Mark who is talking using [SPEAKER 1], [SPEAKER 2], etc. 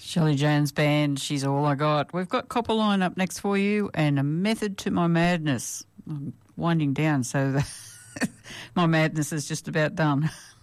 [SPEAKER 1] Shirley Jones Band, She's All I Got. We've got Copperline up next for you and A Method to My Madness. I'm winding down, so my madness is just about done.